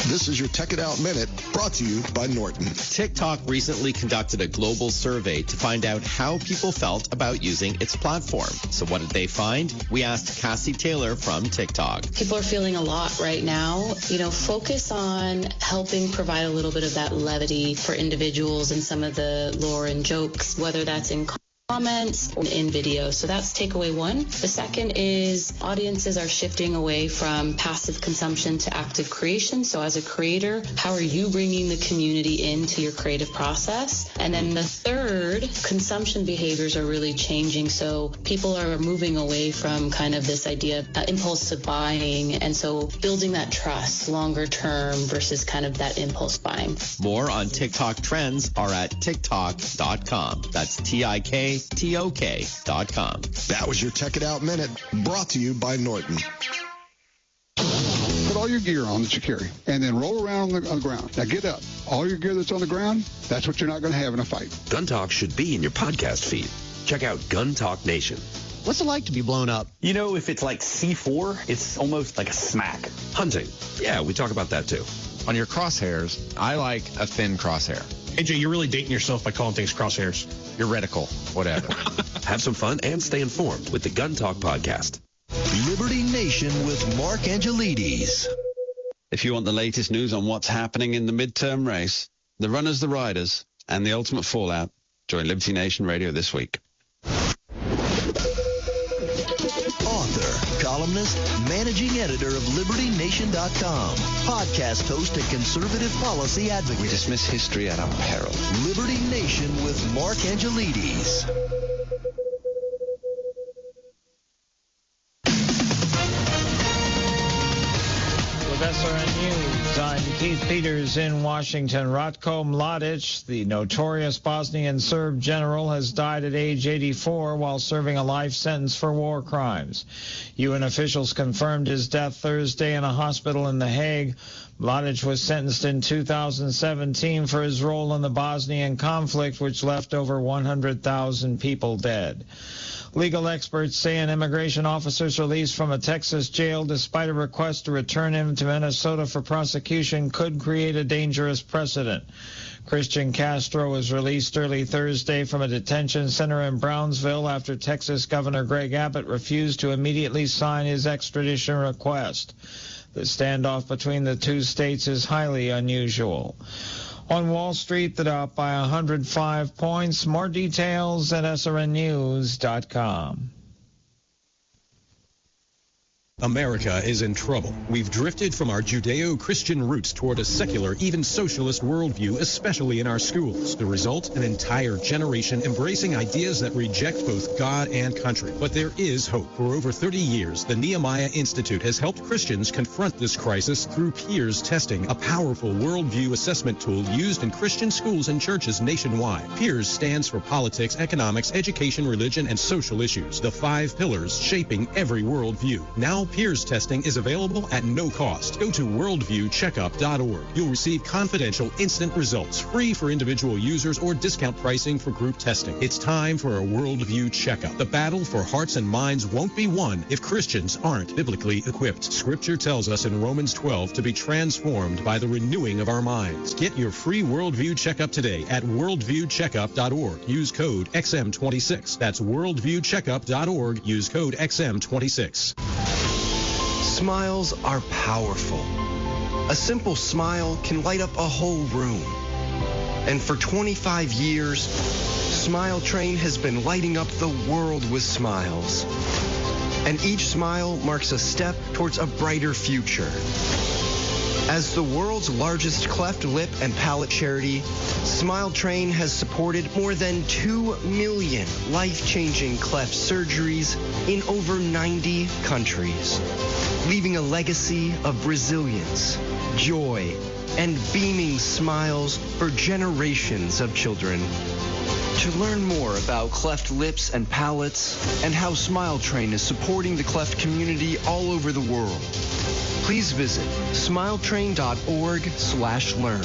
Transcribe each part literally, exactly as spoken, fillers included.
This is your Tech It Out Minute, brought to you by Norton. TikTok recently conducted a global survey to find out how people felt about using its platform. So what did they find? We asked Cassie Taylor from TikTok. People are feeling a lot right now. You know, focus on helping provide a little bit of that levity for individuals and some of the lore and jokes, whether that's in comments or in video. So that's takeaway one. The second is audiences are shifting away from passive consumption to active creation. So as a creator, how are you bringing the community into your creative process? And then the third, consumption behaviors are really changing. So people are moving away from kind of this idea of uh, impulsive buying. And so building that trust longer term versus kind of that impulse buying. More on TikTok trends are at tiktok dot com. That's T I K T O K dot com. That was your Tech It Out Minute, brought to you by Norton. Put all your gear on that you carry, and then roll around on the, on the ground. Now get up. All your gear that's on the ground, that's what you're not going to have in a fight. Gun Talk should be in your podcast feed. Check out Gun Talk Nation. What's it like to be blown up? You know, if it's like C four, it's almost like a smack. Hunting. Yeah, we talk about that too. On your crosshairs, I like a thin crosshair. A J, you're really dating yourself by calling things crosshairs. Your reticle, whatever. Have some fun and stay informed with the Gun Talk podcast. Liberty Nation with Mark Angelides. If you want the latest news on what's happening in the midterm race, the runners, the riders, and the ultimate fallout, join Liberty Nation Radio this week. Author, columnist, managing editor of Liberty Nation dot com, podcast host and conservative policy advocate. We dismiss history at our peril. Liberty Nation with Mark Angelides. With S R N News, I'm Keith Peters in Washington. Ratko Mladic, the notorious Bosnian Serb general, has died at age eighty-four while serving a life sentence for war crimes. U N officials confirmed his death Thursday in a hospital in The Hague. Mladic was sentenced in two thousand seventeen for his role in the Bosnian conflict, which left over one hundred thousand people dead. Legal experts say an immigration officer's release from a Texas jail despite a request to return him to Minnesota for prosecution could create a dangerous precedent. Christian Castro was released early Thursday from a detention center in Brownsville after Texas Governor Greg Abbott refused to immediately sign his extradition request. The standoff between the two states is highly unusual. On Wall Street, the Dow up by one hundred five points. More details at S R N news dot com. America is in trouble. We've drifted from our Judeo-Christian roots toward a secular, even socialist worldview, especially in our schools. The result, an entire generation embracing ideas that reject both God and country. But there is hope. For over thirty years, the Nehemiah Institute has helped Christians confront this crisis through Peers Testing, a powerful worldview assessment tool used in Christian schools and churches nationwide. Peers stands for politics, economics, education, religion, and social issues, the five pillars shaping every worldview. Now, Peers Testing is available at no cost. Go to worldview checkup dot org. You'll receive confidential, instant results, free for individual users or discount pricing for group testing. It's time for a worldview checkup. The battle for hearts and minds won't be won if Christians aren't biblically equipped. Scripture tells us in Romans twelve to be transformed by the renewing of our minds. Get your free worldview checkup today at worldview checkup dot org. Use code X M twenty-six. That's worldview checkup dot org. Use code X M twenty-six. Smiles are powerful. A simple smile can light up a whole room. And for twenty-five years, Smile Train has been lighting up the world with smiles. And each smile marks a step towards a brighter future. As the world's largest cleft lip and palate charity, Smile Train has supported more than two million life-changing cleft surgeries in over ninety countries, leaving a legacy of resilience, joy, and beaming smiles for generations of children. To learn more about cleft lips and palates and how Smile Train is supporting the cleft community all over the world, please visit smile train dot org slash learn.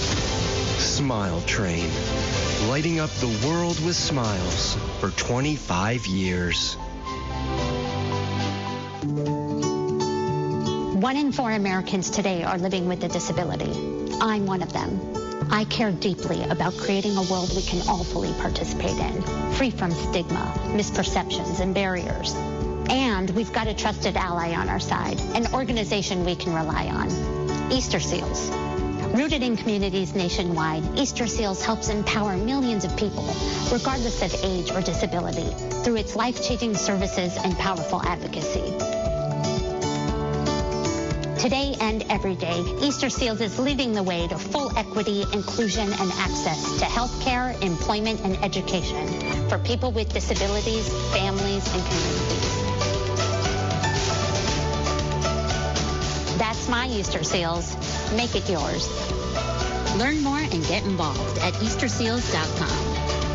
Smile Train, lighting up the world with smiles for twenty-five years. One in four Americans today are living with a disability. I'm one of them. I care deeply about creating a world we can all fully participate in, free from stigma, misperceptions, and barriers. And we've got a trusted ally on our side, an organization we can rely on, Easter Seals. Rooted in communities nationwide, Easter Seals helps empower millions of people, regardless of age or disability, through its life-changing services and powerful advocacy. Today and every day, Easter Seals is leading the way to full equity, inclusion, and access to health care, employment, and education for people with disabilities, families, and communities. That's my Easter Seals. Make it yours. Learn more and get involved at Easter Seals dot com.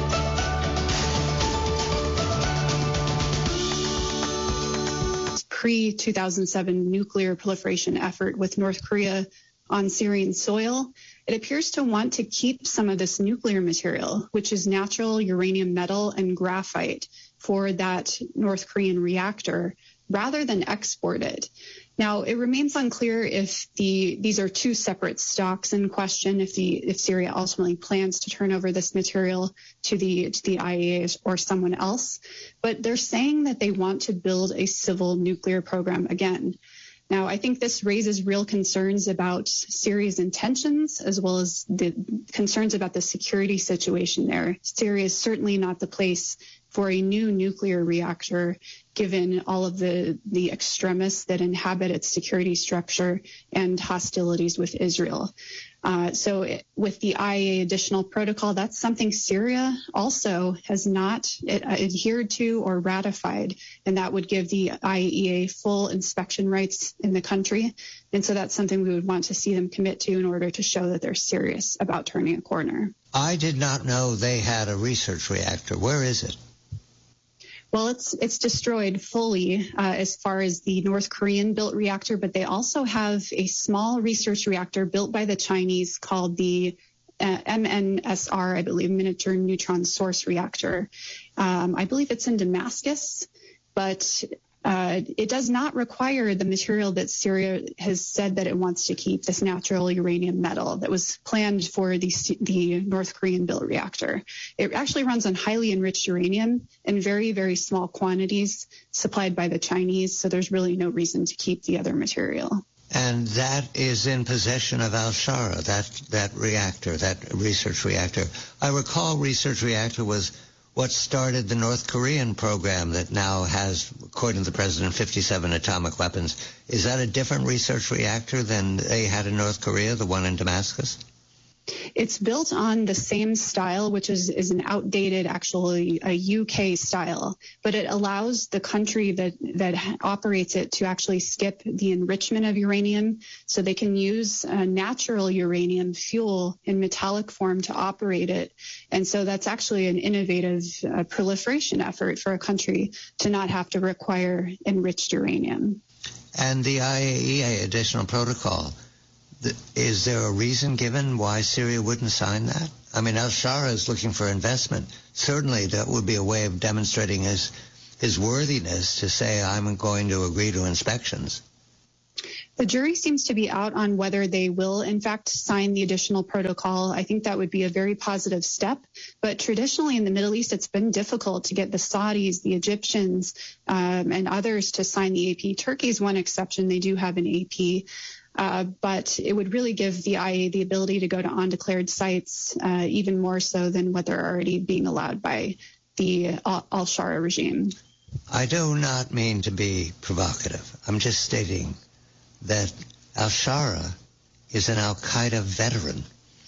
pre two thousand seven nuclear proliferation effort with North Korea on Syrian soil, it appears to want to keep some of this nuclear material, which is natural uranium metal and graphite, for that North Korean reactor, rather than export it. Now, it remains unclear if the these are two separate stocks in question, if the if Syria ultimately plans to turn over this material to the to the I A E A or someone else. But they're saying that they want to build a civil nuclear program again. Now, I think this raises real concerns about Syria's intentions, as well as the concerns about the security situation there. Syria is certainly not the place for a new nuclear reactor, given all of the, the extremists that inhabit its security structure and hostilities with Israel. Uh, so it, with the I A E A additional protocol, that's something Syria also has not uh, adhered to or ratified, and that would give the I A E A full inspection rights in the country. And so that's something we would want to see them commit to in order to show that they're serious about turning a corner. I did not know they had a research reactor. Where is it? Well, it's it's destroyed fully uh, as far as the North Korean built reactor, but they also have a small research reactor built by the Chinese called the uh, M N S R, I believe, Miniature Neutron Source Reactor. Um, I believe it's in Damascus, but uh, it does not require the material that Syria has said that it wants to keep, this natural uranium metal that was planned for the, the North Korean built reactor. It actually runs on highly enriched uranium in very, very small quantities supplied by the Chinese, so there's really no reason to keep the other material. And that is in possession of Al-Shara, that, that reactor, that research reactor. I recall research reactor was what started the North Korean program that now has, according to the president, fifty-seven atomic weapons. Is that a different research reactor than they had in North Korea, the one in Damascus? It's built on the same style, which is, is an outdated, actually a U K style, but it allows the country that, that operates it to actually skip the enrichment of uranium, so they can use a natural uranium fuel in metallic form to operate it. And so that's actually an innovative uh, proliferation effort for a country to not have to require enriched uranium. And the I A E A additional protocol, is there a reason given why Syria wouldn't sign that? I mean, Al-Shara is looking for investment. Certainly that would be a way of demonstrating his his worthiness to say, I'm going to agree to inspections. The jury seems to be out on whether they will, in fact, sign the additional protocol. I think that would be a very positive step. But traditionally in the Middle East, it's been difficult to get the Saudis, the Egyptians, um, and others to sign the A P. Turkey's one exception. They do have an A P. Uh, but it would really give the I A E A the ability to go to undeclared sites, uh, even more so than what they're already being allowed by the Al-Shara regime. I do not mean to be provocative. I'm just stating that Al-Shara is an al-Qaeda veteran.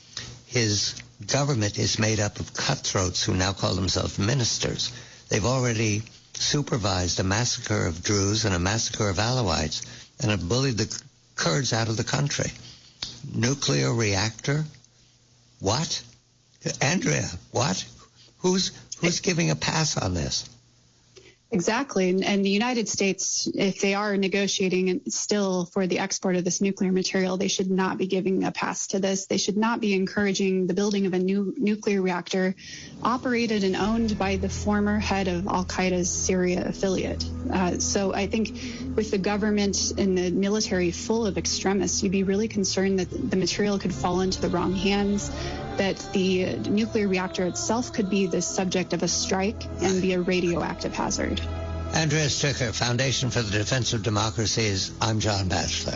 His government is made up of cutthroats who now call themselves ministers. They've already supervised a massacre of Druze and a massacre of Alawites and have bullied the Kurds out of the country. Nuclear reactor? What? Andrea, what? Who's who's giving a pass on this? Exactly. And, and the United States, if they are negotiating still for the export of this nuclear material, they should not be giving a pass to this. They should not be encouraging the building of a new nuclear reactor operated and owned by the former head of Al-Qaeda's Syria affiliate. Uh, so I think with the government and the military full of extremists, you'd be really concerned that the material could fall into the wrong hands, that the nuclear reactor itself could be the subject of a strike and be a radioactive hazard. Andrea Stricker, Foundation for the Defense of Democracies. I'm John Batchelor.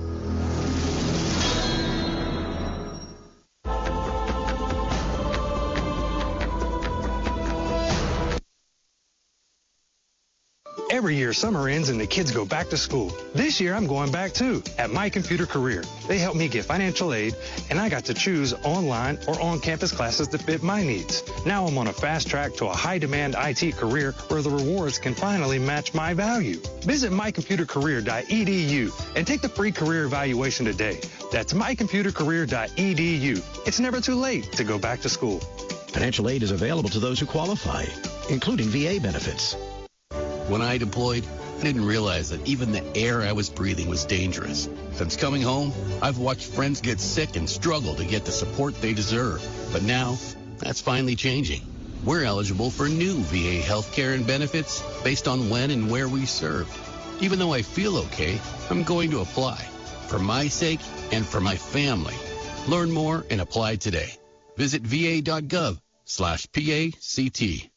Every year, summer ends and the kids go back to school. This year, I'm going back too, at My Computer Career. They helped me get financial aid, and I got to choose online or on-campus classes that fit my needs. Now I'm on a fast track to a high-demand I T career where the rewards can finally match my value. Visit my computer career dot e d u and take the free career evaluation today. That's my computer career dot e d u. It's never too late to go back to school. Financial aid is available to those who qualify, including V A benefits. When I deployed, I didn't realize that even the air I was breathing was dangerous. Since coming home, I've watched friends get sick and struggle to get the support they deserve. But now, that's finally changing. We're eligible for new V A health care and benefits based on when and where we served. Even though I feel okay, I'm going to apply. For my sake and for my family. Learn more and apply today. Visit v a dot gov slash P A C T.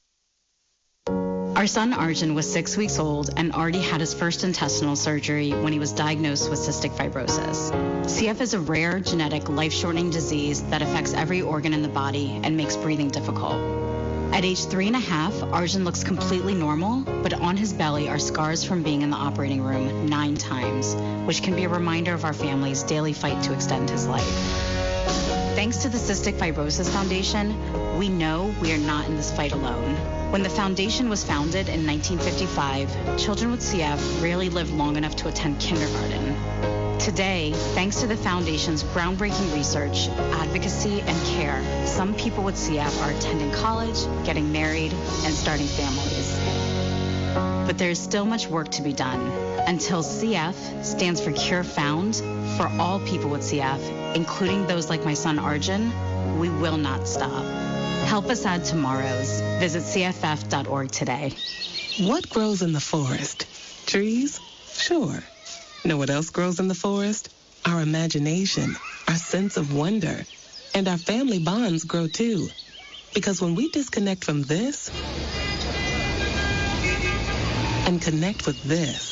Our son Arjun was six weeks old and already had his first intestinal surgery when he was diagnosed with cystic fibrosis. C F is a rare, genetic, life-shortening disease that affects every organ in the body and makes breathing difficult. At age three and a half, Arjun looks completely normal, but on his belly are scars from being in the operating room nine times, which can be a reminder of our family's daily fight to extend his life. Thanks to the Cystic Fibrosis Foundation, we know we are not in this fight alone. When the foundation was founded in nineteen fifty-five, children with C F rarely lived long enough to attend kindergarten. Today, thanks to the foundation's groundbreaking research, advocacy, and care, some people with C F are attending college, getting married, and starting families. But there's still much work to be done. Until C F stands for Cure Found, for all people with C F, including those like my son Arjun, we will not stop. Help us add tomorrows. Visit C F F dot org today. What grows in the forest? Trees? Sure. Know what else grows in the forest? Our imagination, our sense of wonder, and our family bonds grow too. Because when we disconnect from this and connect with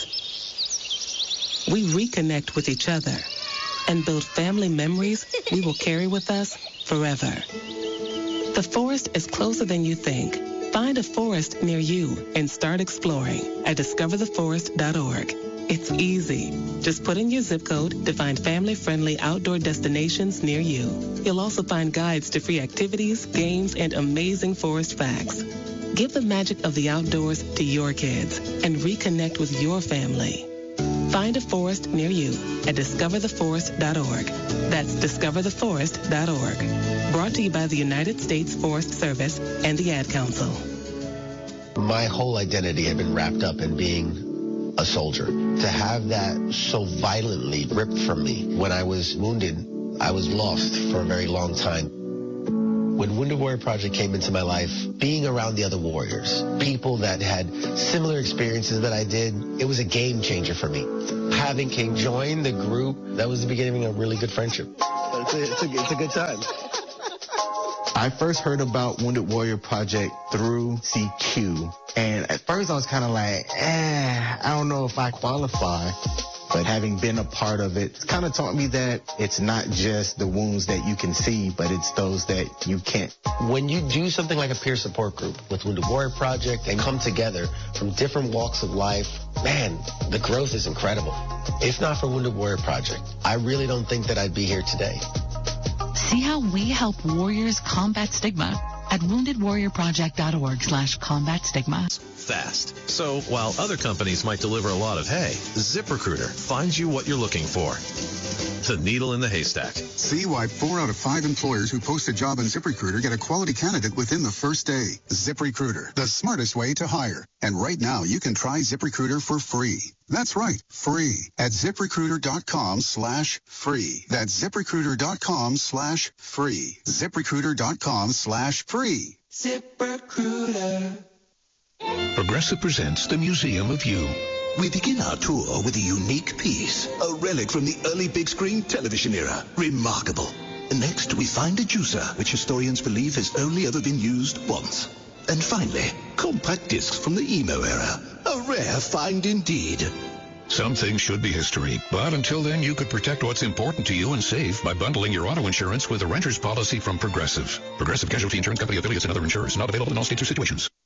this, we reconnect with each other and build family memories we will carry with us forever. The forest is closer than you think. Find a forest near you and start exploring at discover the forest dot org. It's easy. Just put in your zip code to find family-friendly outdoor destinations near you. You'll also find guides to free activities, games, and amazing forest facts. Give the magic of the outdoors to your kids and reconnect with your family. Find a forest near you at discover the forest dot org. That's discover the forest dot org. Brought to you by the United States Forest Service and the Ad Council. My whole identity had been wrapped up in being a soldier. To have that so violently ripped from me when I was wounded, I was lost for a very long time. When Wounded Warrior Project came into my life, being around the other warriors, people that had similar experiences that I did, it was a game changer for me. Having King join the group, that was the beginning of a really good friendship. It's a, it's a, it's a good time. I first heard about Wounded Warrior Project through C Q. And at first I was kind of like, eh, I don't know if I qualify. But having been a part of it, it's kind of taught me that it's not just the wounds that you can see, but it's those that you can't. When you do something like a peer support group with Wounded Warrior Project and come together from different walks of life, man, the growth is incredible. If not for Wounded Warrior Project, I really don't think that I'd be here today. See how we help warriors combat stigma at wounded warrior project dot org slash combat stigma. Fast. So while other companies might deliver a lot of hay, ZipRecruiter finds you what you're looking for. The needle in the haystack. See why four out of five employers who post a job on ZipRecruiter get a quality candidate within the first day. ZipRecruiter, the smartest way to hire. And right now, you can try ZipRecruiter for free. That's right, free at ZipRecruiter.com slash free. That's ZipRecruiter.com slash free. ZipRecruiter.com slash free. ZipRecruiter. Progressive presents the Museum of You. We begin our tour with a unique piece, a relic from the early big screen television era. Remarkable. Next, we find a juicer, which historians believe has only ever been used once. And finally, compact discs from the emo era. A rare find indeed. Some things should be history, but until then, you could protect what's important to you and save by bundling your auto insurance with a renter's policy from Progressive. Progressive Casualty Insurance Company affiliates and other insurers not available in all states or situations.